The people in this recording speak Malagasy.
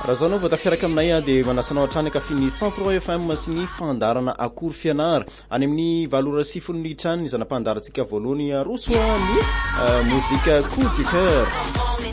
raha zao anao voatafiaraka aminay dia manasanao hatrany akafiny 103 FM sy ny fandarana akory fianara any amin'ny 7:30 ny zanam-pandarantsika voalohany roso ny mozika coup du cœur